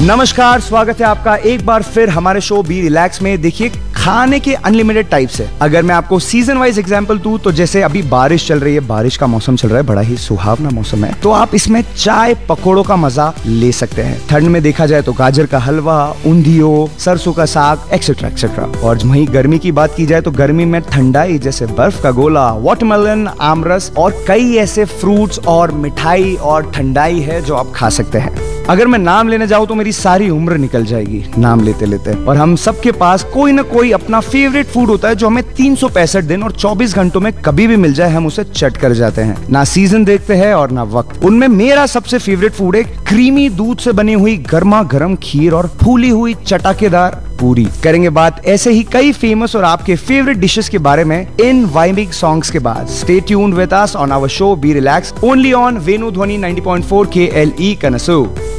नमस्कार, स्वागत है आपका एक बार फिर हमारे शो बी रिलैक्स में। देखिए, खाने के अनलिमिटेड टाइप्स है। अगर मैं आपको सीजन वाइज एग्जांपल दूं तो जैसे अभी बारिश चल रही है, बारिश का मौसम चल रहा है, बड़ा ही सुहावना मौसम है, तो आप इसमें चाय पकौड़ों का मजा ले सकते हैं। ठंड में देखा जाए तो गाजर का हलवा, ऊंधियो, सरसों का साग एक्सेट्रा एक्सेट्रा। और वहीं गर्मी की बात की जाए तो गर्मी में ठंडाई जैसे बर्फ का गोला, वाटरमेलन, आमरस और कई ऐसे फ्रूट्स और मिठाई और ठंडाई है जो आप खा सकते हैं। अगर मैं नाम लेने जाऊं तो मेरी सारी उम्र निकल जाएगी नाम लेते लेते। और हम सबके पास कोई ना कोई अपना फेवरेट फूड होता है जो हमें 365 दिन और 24 घंटों में कभी भी मिल जाए हम उसे चट कर जाते हैं। ना सीजन देखते हैं और ना वक्त। उनमें मेरा सबसे फेवरेट फूड है क्रीमी दूध से बनी हुई गर्मा गर्म खीर और फूली हुई चटाकेदार पूरी। करेंगे बात ऐसे ही कई फेमस और आपके फेवरेट डिशेस के बारे में इन वाइबिंग सॉन्ग्स के बाद। Stay tuned with us on our show be relax only on वेणु ध्वनि 90.4 KLE कनसू।